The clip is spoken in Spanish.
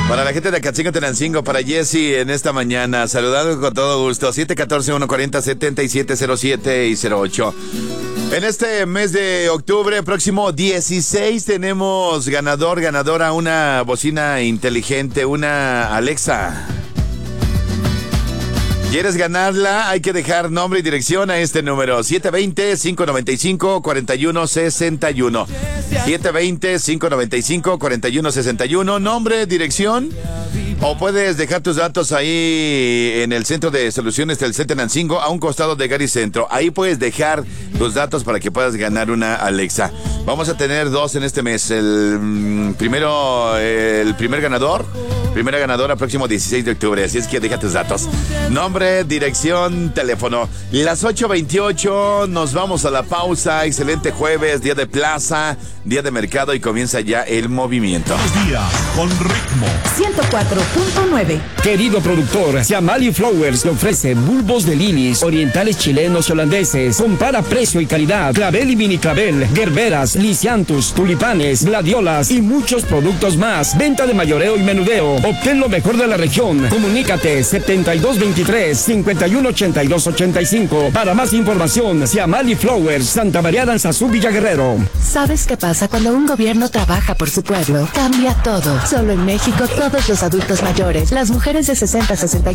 Para la gente de Acatzingo, Tenancingo, para Jessy en esta mañana, saludando con todo gusto, 714-140-7707 y 08. En este mes de octubre, próximo 16, tenemos ganadora, una bocina inteligente, una Alexa. ¿Quieres ganarla? Hay que dejar nombre y dirección a este número, 720-595-4161. 720-595-4161. Nombre, dirección. O puedes dejar tus datos ahí en el Centro de Soluciones del Tenancingo, a un costado de Gary Centro. Ahí puedes dejar tus datos para que puedas ganar una Alexa. Vamos a tener dos en este mes. El primer ganador. Primera ganadora próximo 16 de octubre, así es que deja tus datos. Nombre, dirección, teléfono. Las 8:28, nos vamos a la pausa. Excelente jueves, día de plaza, día de mercado y comienza ya el movimiento. Buenos días, con ritmo. 104.9. Querido productor, Siamali Flowers le ofrece bulbos de lilies, orientales chilenos y holandeses. Compara precio y calidad. Clavel y mini clavel, gerberas, lisianthus, tulipanes, gladiolas y muchos productos más. Venta de mayoreo y menudeo. Obtén lo mejor de la región. Comunícate 7223-518285. Para más información, Siamali Flowers, Santa María Danzazú, Villa Guerrero. ¿Sabes qué pasa cuando un gobierno trabaja por su pueblo? Cambia todo. Solo en México, todos los adultos mayores, las mujeres de 60 a 64